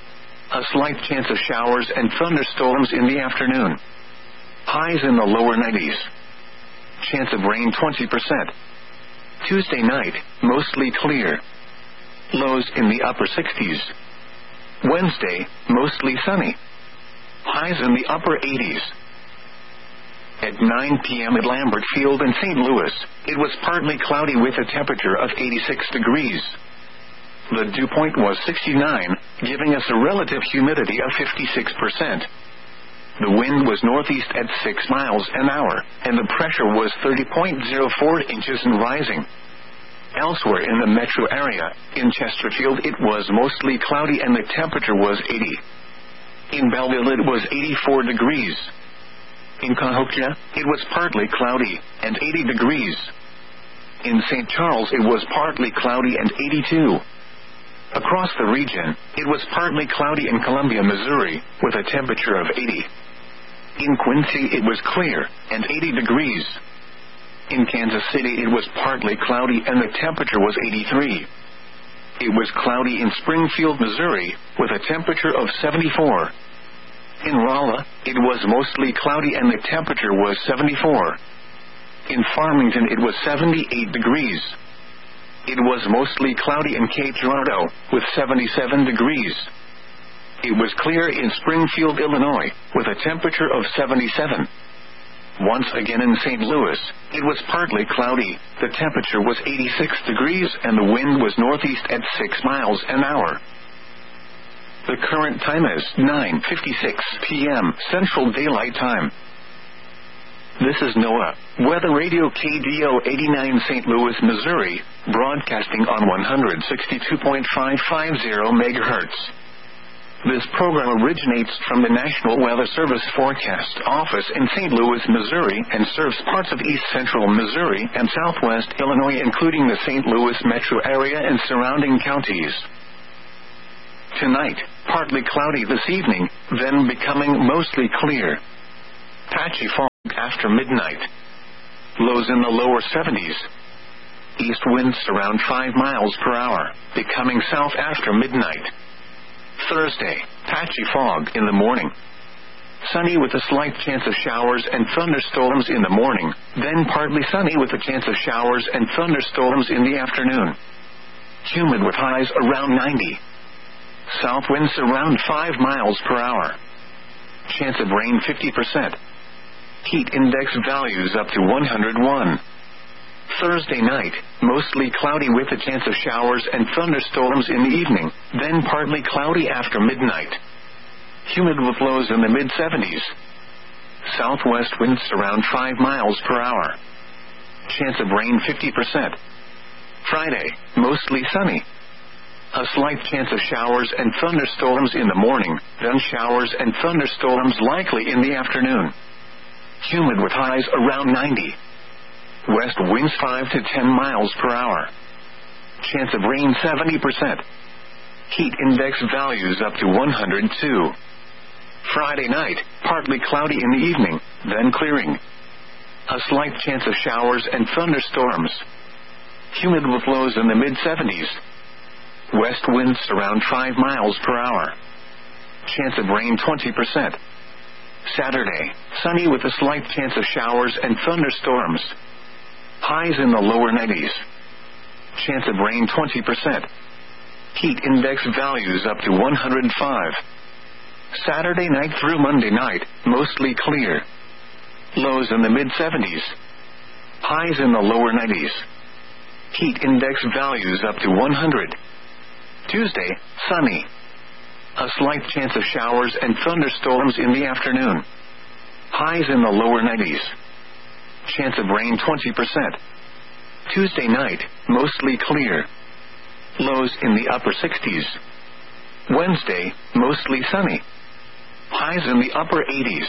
A slight chance of showers and thunderstorms in the afternoon. Highs in the lower 90s. Chance of rain 20%. Tuesday night, mostly clear. Lows in the upper 60s. Wednesday, mostly sunny. Highs in the upper 80s. At 9 p.m. at Lambert Field in St. Louis, it was partly cloudy with a temperature of 86 degrees. The dew point was 69, giving us a relative humidity of 56%. The wind was northeast at 6 miles an hour, and the pressure was 30.04 inches and rising. Elsewhere in the metro area, in Chesterfield it was mostly cloudy and the temperature was 80. In Belleville it was 84 degrees. In Cahokia, it was partly cloudy and 80 degrees. In St. Charles it was partly cloudy and 82. Across the region, it was partly cloudy in Columbia, Missouri, with a temperature of 80. In Quincy, it was clear and 80 degrees. In Kansas City, it was partly cloudy and the temperature was 83. It was cloudy in Springfield, Missouri, with a temperature of 74. In Rolla, it was mostly cloudy and the temperature was 74. In Farmington, it was 78 degrees. It was mostly cloudy in Cape Girardeau, with 77 degrees. It was clear in Springfield, Illinois, with a temperature of 77. Once again in St. Louis, it was partly cloudy. The temperature was 86 degrees and the wind was northeast at 6 miles an hour. The current time is 9:56 p.m. Central Daylight Time. This is NOAA Weather Radio KDO 89 St. Louis, Missouri, broadcasting on 162.550 MHz. This program originates from the National Weather Service Forecast Office in St. Louis, Missouri, and serves parts of east central Missouri and southwest Illinois, including the St. Louis metro area and surrounding counties. Tonight, partly cloudy this evening, then becoming mostly clear. Patchy fog after midnight. Lows in the lower 70s. East winds around 5 miles per hour, becoming south after midnight. Thursday, patchy fog in the morning. Sunny with a slight chance of showers and thunderstorms in the morning, then partly sunny with a chance of showers and thunderstorms in the afternoon. Humid with highs around 90. South winds around 5 miles per hour. Chance of rain 50%. Heat index values up to 101. Thursday night, mostly cloudy with a chance of showers and thunderstorms in the evening, then partly cloudy after midnight. Humid with lows in the mid-70s. Southwest winds around 5 miles per hour. Chance of rain 50%. Friday, mostly sunny. A slight chance of showers and thunderstorms in the morning, then showers and thunderstorms likely in the afternoon. Humid with highs around 90. West winds 5 to 10 miles per hour. Chance of rain 70%. Heat index values up to 102. Friday night, partly cloudy in the evening, then clearing. A slight chance of showers and thunderstorms. Humid with lows in the mid-70s. West winds around 5 miles per hour. Chance of rain 20%. Saturday, sunny with a slight chance of showers and thunderstorms. Highs in the lower 90s. Chance of rain 20%. Heat index values up to 105. Saturday night through Monday night, mostly clear. Lows in the mid-70s. Highs in the lower 90s. Heat index values up to 100. Tuesday, sunny. A slight chance of showers and thunderstorms in the afternoon. Highs in the lower 90s. Chance of rain 20%. Tuesday night, mostly clear. Lows in the upper 60s. Wednesday, mostly sunny. Highs in the upper 80s.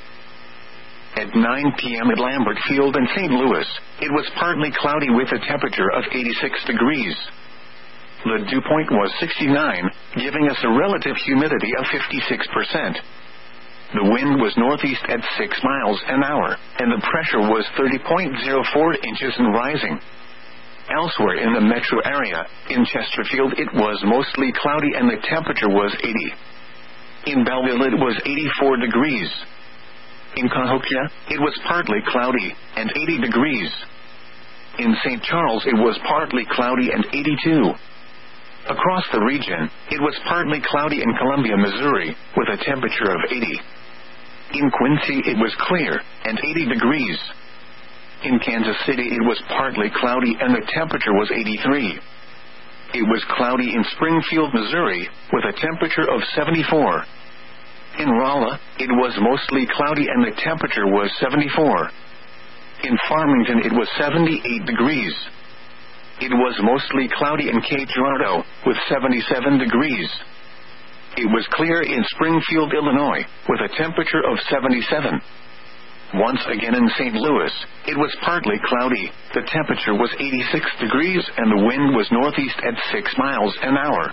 At 9 p.m. at Lambert Field in St. Louis, it was partly cloudy with a temperature of 86 degrees. The dew point was 69, giving us a relative humidity of 56%. The wind was northeast at 6 miles an hour, and the pressure was 30.04 inches and rising. Elsewhere in the metro area, in Chesterfield it was mostly cloudy and the temperature was 80. In Belleville it was 84 degrees. In Cahokia, it was partly cloudy, and 80 degrees. In St. Charles it was partly cloudy and 82. Across the region, it was partly cloudy in Columbia, Missouri, with a temperature of 80. In Quincy it was clear, and 80 degrees. In Kansas City it was partly cloudy and the temperature was 83. It was cloudy in Springfield, Missouri, with a temperature of 74. In Rolla, it was mostly cloudy and the temperature was 74. In Farmington it was 78 degrees. It was mostly cloudy in Cape Girardeau, with 77 degrees. It was clear in Springfield, Illinois, with a temperature of 77. Once again in St. Louis, it was partly cloudy, the temperature was 86 degrees and the wind was northeast at 6 miles an hour.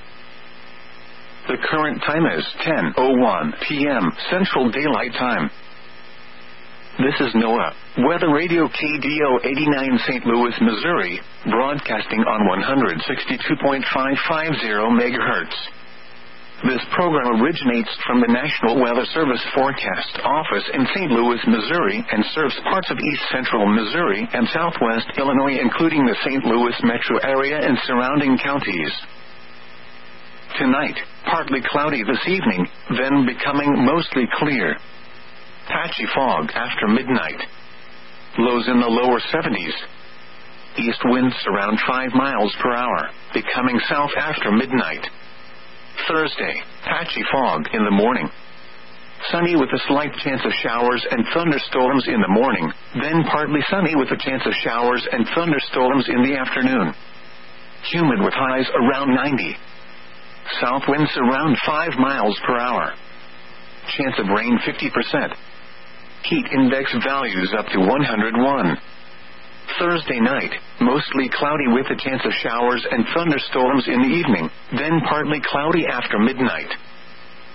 The current time is 10:01 p.m. Central Daylight Time. This is NOAA, Weather Radio KDO 89 St. Louis, Missouri, broadcasting on 162.550 MHz. This program originates from the National Weather Service Forecast Office in St. Louis, Missouri, and serves parts of east central Missouri and southwest Illinois, including the St. Louis metro area and surrounding counties. Tonight, partly cloudy this evening, then becoming mostly clear. Patchy fog after midnight. Lows in the lower 70s. East winds around 5 miles per hour, becoming south after midnight. Thursday, patchy fog in the morning. Sunny with a slight chance of showers and thunderstorms in the morning, then partly sunny with a chance of showers and thunderstorms in the afternoon. Humid with highs around 90. South winds around 5 miles per hour. Chance of rain 50%. Heat index values up to 101. Thursday night, mostly cloudy with a chance of showers and thunderstorms in the evening, then partly cloudy after midnight.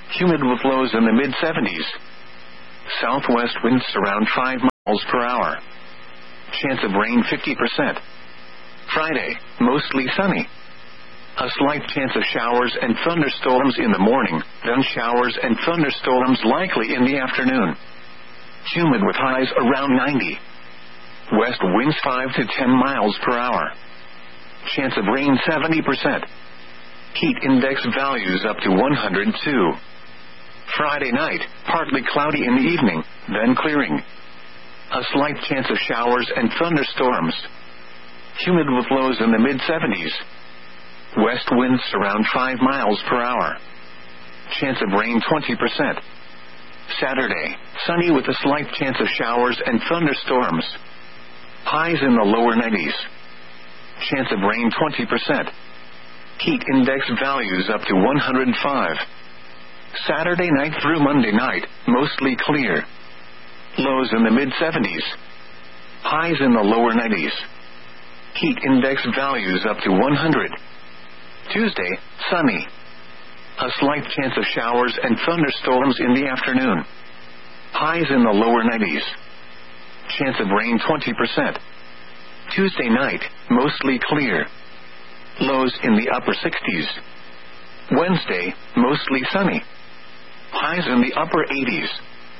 Humid with lows in the mid-70s. Southwest winds around 5 miles per hour. Chance of rain 50%. Friday, mostly sunny. A slight chance of showers and thunderstorms in the morning, then showers and thunderstorms likely in the afternoon. Humid with highs around 90. West winds 5 to 10 miles per hour. Chance of rain 70%. Heat index values up to 102. Friday night, partly cloudy in the evening, then clearing. A slight chance of showers and thunderstorms. Humid with lows in the mid-70s. West winds around 5 miles per hour. Chance of rain 20%. Saturday, sunny with a slight chance of showers and thunderstorms. Highs in the lower 90s. Chance of rain 20%. Heat index values up to 105. Saturday night through Monday night, mostly clear. Lows in the mid-70s. Highs in the lower 90s. Heat index values up to 100. Tuesday, sunny. A slight chance of showers and thunderstorms in the afternoon. Highs in the lower 90s. Chance of rain 20%. Tuesday night, mostly clear. Lows in the upper 60s. Wednesday, mostly sunny. Highs in the upper 80s.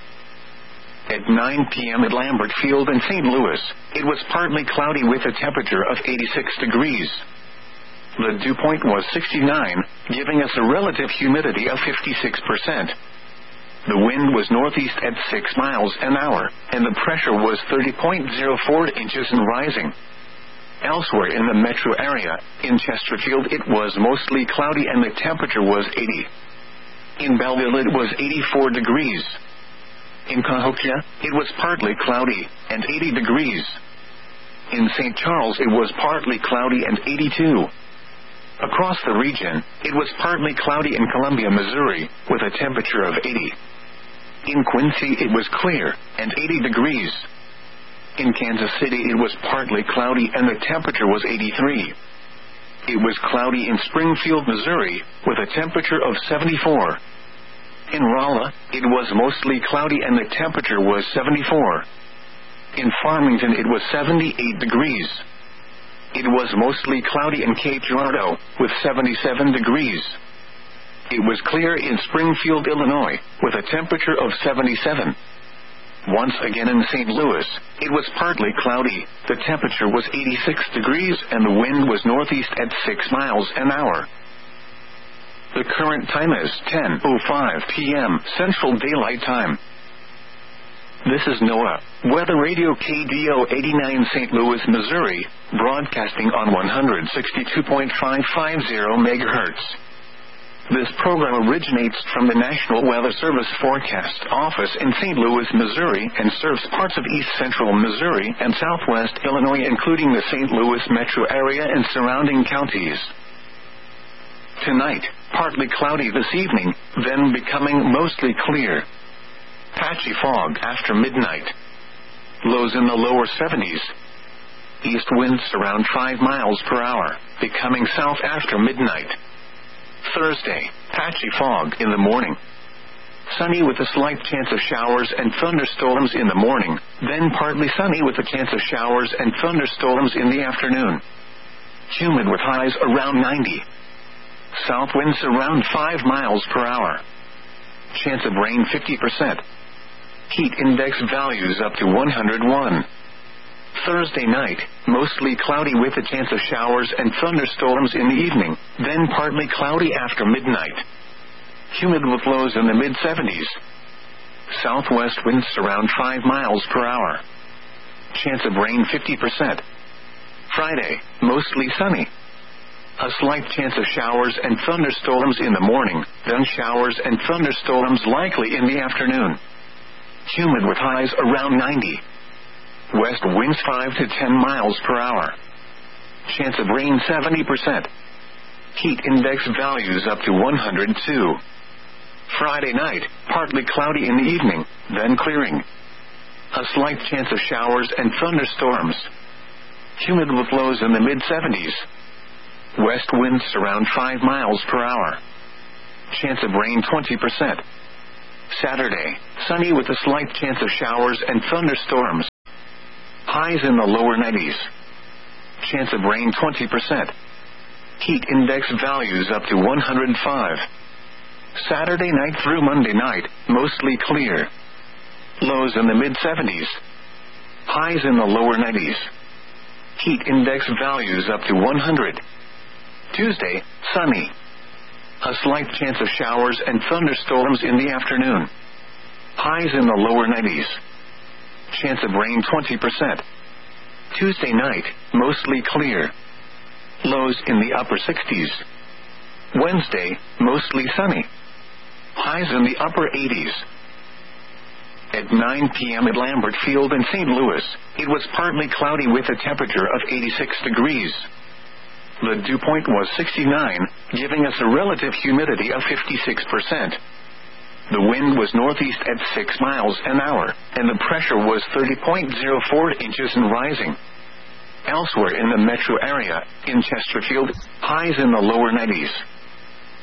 At 9 p.m. at Lambert Field in St. Louis, it was partly cloudy with a temperature of 86 degrees. The dew point was 69, giving us a relative humidity of 56%. The wind was northeast at 6 miles an hour, and the pressure was 30.04 inches and rising. Elsewhere in the metro area, in Chesterfield it was mostly cloudy and the temperature was 80. In Belleville it was 84 degrees. In Cahokia, it was partly cloudy and 80 degrees. In St. Charles it was partly cloudy and 82. Across the region, it was partly cloudy in Columbia, Missouri, with a temperature of 80. In Quincy it was clear and 80 degrees. In Kansas City it was partly cloudy and the temperature was 83. It was cloudy in Springfield, Missouri, with a temperature of 74. In Rolla, it was mostly cloudy and the temperature was 74. In Farmington it was 78 degrees. It was mostly cloudy in Cape Girardeau, with 77 degrees. It was clear in Springfield, Illinois, with a temperature of 77. Once again in St. Louis, it was partly cloudy, the temperature was 86 degrees and the wind was northeast at 6 miles an hour. The current time is 10:05 p.m. Central Daylight Time. This is NOAA, Weather Radio KDO 89 St. Louis, Missouri, broadcasting on 162.550 MHz. This program originates from the National Weather Service Forecast Office in St. Louis, Missouri, and serves parts of east central Missouri and southwest Illinois, including the St. Louis metro area and surrounding counties. Tonight, partly cloudy this evening, then becoming mostly clear. Patchy fog after midnight. Lows in the lower 70s. East winds around 5 miles per hour, becoming south after midnight. Thursday, patchy fog in the morning. Sunny with a slight chance of showers and thunderstorms in the morning, then partly sunny with a chance of showers and thunderstorms in the afternoon. Humid with highs around 90. South winds around 5 miles per hour. Chance of rain 50%. Heat index values up to 101. Thursday night, mostly cloudy with a chance of showers and thunderstorms in the evening, then partly cloudy after midnight. Humid with lows in the mid-70s. Southwest winds around 5 miles per hour. Chance of rain 50%. Friday, mostly sunny. A slight chance of showers and thunderstorms in the morning, then showers and thunderstorms likely in the afternoon. Humid with highs around 90. West winds 5 to 10 miles per hour. Chance of rain 70%. Heat index values up to 102. Friday night, partly cloudy in the evening, then clearing. A slight chance of showers and thunderstorms. Humid with lows in the mid-70s. West winds around 5 miles per hour. chance of rain 20%. Saturday, sunny with a slight chance of showers and thunderstorms. Highs in the lower 90s. Chance of rain 20%. Heat index values up to 105. Saturday night through Monday night, mostly clear. Lows in the mid-70s. Highs in the lower 90s. Heat index values up to 100. Tuesday, sunny. A slight chance of showers and thunderstorms in the afternoon. Highs in the lower 90s. Chance of rain 20%. Tuesday night, mostly clear. Lows in the upper 60s. Wednesday, mostly sunny. Highs in the upper 80s. At 9 p.m. at Lambert Field in St. Louis, it was partly cloudy with a temperature of 86 degrees. The dew point was 69, giving us a relative humidity of 56%. The wind was northeast at 6 miles an hour, and the pressure was 30.04 inches and rising. Elsewhere in the metro area, in Chesterfield, highs in the lower 90s.